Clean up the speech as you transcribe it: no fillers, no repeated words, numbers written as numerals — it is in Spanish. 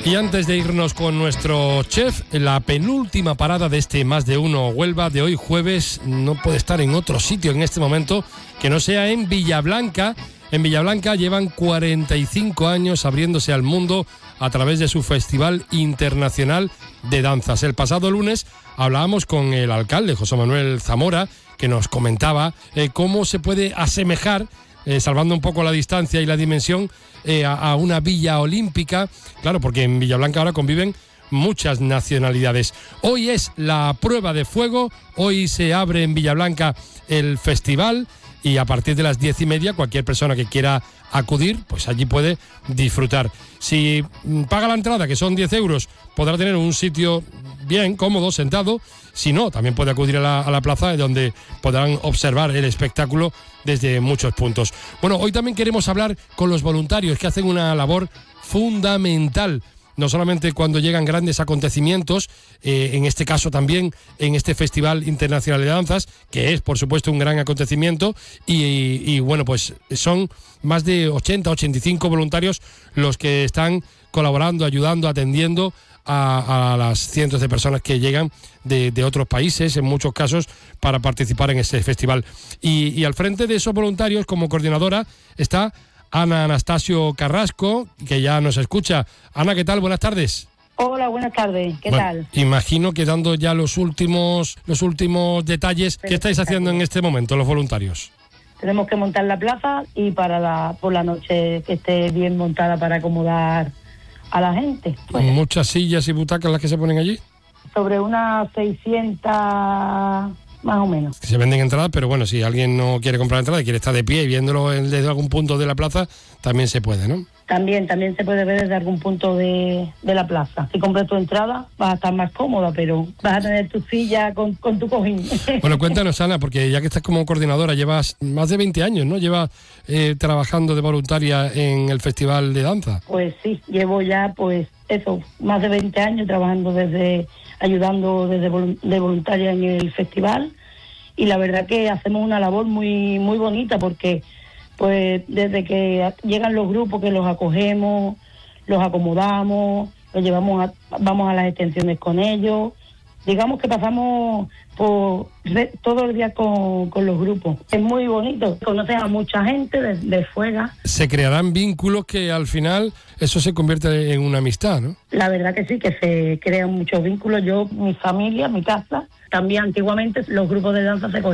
Y antes de irnos con nuestro chef, la penúltima parada de este Más de Uno Huelva de hoy jueves no puede estar en otro sitio en este momento que no sea en Villablanca. En Villablanca llevan 45 años abriéndose al mundo a través de su Festival Internacional de Danzas. El pasado lunes hablábamos con el alcalde, José Manuel Zamora, que nos comentaba cómo se puede asemejar, salvando un poco la distancia y la dimensión, a una villa olímpica. Claro, porque en Villablanca ahora conviven muchas nacionalidades. Hoy es la prueba de fuego, hoy se abre en Villablanca el festival y a partir de las 10:30 cualquier persona que quiera acudir, pues allí puede disfrutar. Si paga la entrada, que son 10 euros, podrá tener un sitio bien, cómodo, sentado. Si no, también puede acudir a la plaza, donde podrán observar el espectáculo desde muchos puntos. Bueno, hoy también queremos hablar con los voluntarios, que hacen una labor fundamental, no solamente cuando llegan grandes acontecimientos, en este caso también en este Festival Internacional de Danzas, que es por supuesto un gran acontecimiento, y bueno, pues son más de 85 voluntarios los que están colaborando, ayudando, atendiendo a las cientos de personas que llegan de otros países, en muchos casos, para participar en este festival. Y al frente de esos voluntarios, como coordinadora, está Ana Anastasio Carrasco, que ya nos escucha. Ana, ¿qué tal? Buenas tardes. Hola, buenas tardes. ¿Qué tal? Imagino que dando ya los últimos detalles. ¿Qué estáis haciendo en este momento los voluntarios? Tenemos que montar la plaza y por la noche que esté bien montada para acomodar a la gente. Pues, ¿muchas sillas y butacas las que se ponen allí? Sobre unas 600 más o menos. Se venden entradas, pero bueno, si alguien no quiere comprar entrada y quiere estar de pie y viéndolo desde algún punto de la plaza, también se puede, ¿no? También se puede ver desde algún punto de la plaza. Si compras tu entrada, vas a estar más cómoda, pero vas a tener tu silla con tu cojín. Bueno, cuéntanos, Ana, porque ya que estás como coordinadora, llevas más de 20 años, ¿no? Llevas trabajando de voluntaria en el Festival de Danza. Pues sí, llevo ya, más de 20 años trabajando ayudando de voluntaria en el festival, y la verdad que hacemos una labor muy muy bonita, porque pues desde que llegan los grupos, que los acogemos, los acomodamos, los llevamos vamos a las extensiones con ellos. Digamos que pasamos todo el día con los grupos. Es muy bonito, conoces a mucha gente de fuera. Se crearán vínculos que al final eso se convierte en una amistad, ¿no? La verdad que sí, que se crean muchos vínculos. Yo, mi familia, mi casa, también antiguamente los grupos de danza se